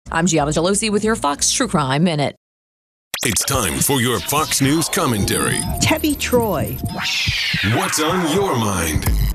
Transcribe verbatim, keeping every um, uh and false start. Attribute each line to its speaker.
Speaker 1: I'm Gianna Gelosi with your Fox True Crime Minute.
Speaker 2: It's time for your Fox News commentary.
Speaker 3: Tebby Troy.
Speaker 2: What's on your mind?